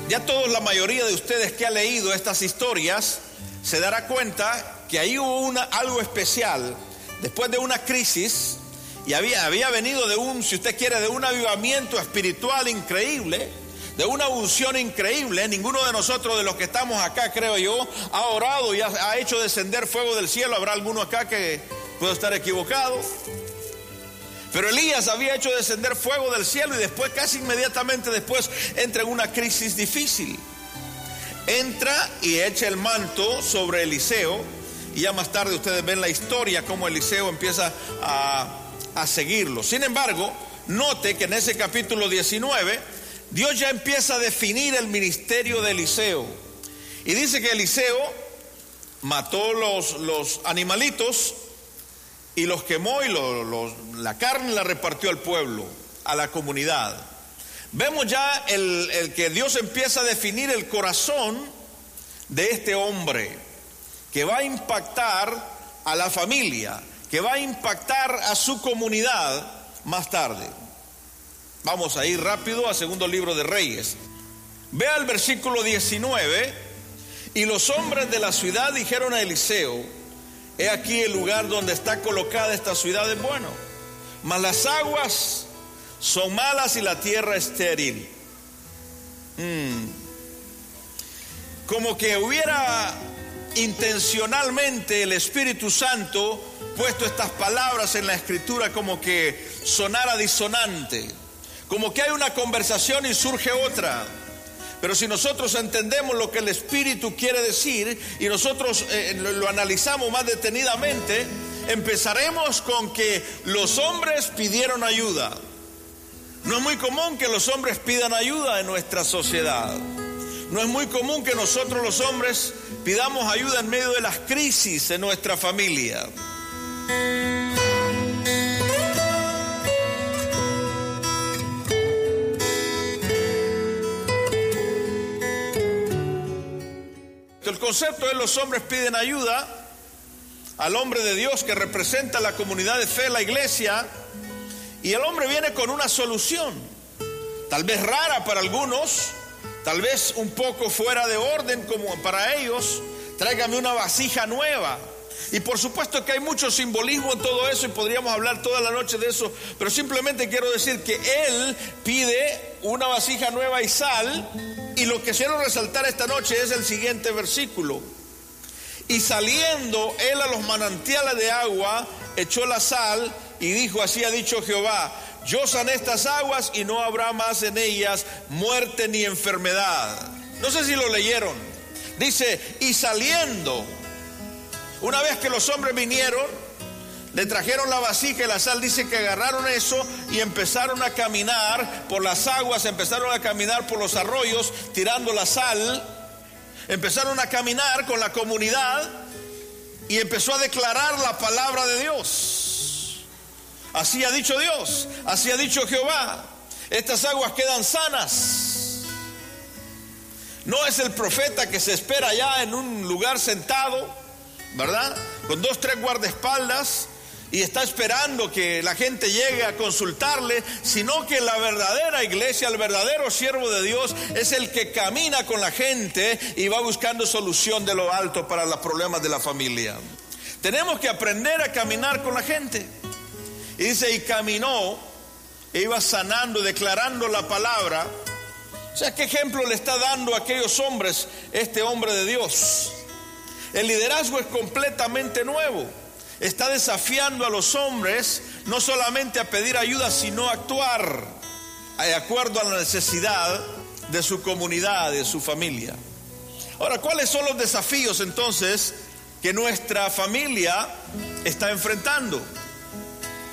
Ya todos, la mayoría de ustedes que ha leído estas historias, se dará cuenta que ahí hubo algo especial. Después de una crisis, y había venido de si usted quiere, de un avivamiento espiritual increíble, de una unción increíble. Ninguno de nosotros, de los que estamos acá, creo yo, ha orado y ha hecho descender fuego del cielo. Habrá alguno acá que puede estar equivocado. Pero Elías había hecho descender fuego del cielo y después, casi inmediatamente después, entra en una crisis difícil. Entra y echa el manto sobre Eliseo, y ya más tarde ustedes ven la historia, cómo Eliseo empieza a seguirlo. Sin embargo, note que en ese capítulo 19, Dios ya empieza a definir el ministerio de Eliseo. Y dice que Eliseo mató los animalitos y los quemó, y la carne la repartió al pueblo, a la comunidad. Vemos ya el que Dios empieza a definir el corazón de este hombre, que va a impactar a la familia, que va a impactar a su comunidad más tarde. Vamos a ir rápido a segundo libro de Reyes. Vea el versículo 19. Y los hombres de la ciudad dijeron a Eliseo: he aquí el lugar donde está colocada esta ciudad es bueno, mas las aguas son malas y la tierra estéril. Como que hubiera intencionalmente el Espíritu Santo puesto estas palabras en la Escritura, como que sonara disonante, como que hay una conversación y surge otra. Pero si nosotros entendemos lo que el Espíritu quiere decir y nosotros lo analizamos más detenidamente, empezaremos con que los hombres pidieron ayuda. No es muy común que los hombres pidan ayuda en nuestra sociedad. No es muy común que nosotros los hombres pidamos ayuda en medio de las crisis en nuestra familia. El concepto es: los hombres piden ayuda al hombre de Dios que representa la comunidad de fe, la iglesia, y el hombre viene con una solución, tal vez rara para algunos, tal vez un poco fuera de orden como para ellos. Tráigame una vasija nueva. Y por supuesto que hay mucho simbolismo en todo eso y podríamos hablar toda la noche de eso, pero simplemente quiero decir que él pide una vasija nueva y sal. Y lo que quiero resaltar esta noche es el siguiente versículo: y saliendo él a los manantiales de agua, echó la sal y dijo: así ha dicho Jehová, yo sané estas aguas y no habrá más en ellas muerte ni enfermedad. No sé si lo leyeron. Dice: y saliendo. Una vez que los hombres vinieron, le trajeron la vasija y la sal. Dice que agarraron eso y empezaron a caminar por las aguas, empezaron a caminar por los arroyos tirando la sal, empezaron a caminar con la comunidad y empezó a declarar la palabra de Dios. Así ha dicho Dios, así ha dicho Jehová, estas aguas quedan sanas. No es el profeta que se espera allá en un lugar sentado, ¿verdad?, con 2, 3 guardaespaldas, y está esperando que la gente llegue a consultarle, sino que la verdadera iglesia, el verdadero siervo de Dios, es el que camina con la gente y va buscando solución de lo alto para los problemas de la familia. Tenemos que aprender a caminar con la gente. Y dice: y caminó e iba sanando, declarando la palabra. O sea, ¿qué ejemplo le está dando a aquellos hombres este hombre de Dios? El liderazgo es completamente nuevo. Está desafiando a los hombres no solamente a pedir ayuda, sino a actuar de acuerdo a la necesidad de su comunidad, de su familia. Ahora, ¿cuáles son los desafíos entonces que nuestra familia está enfrentando?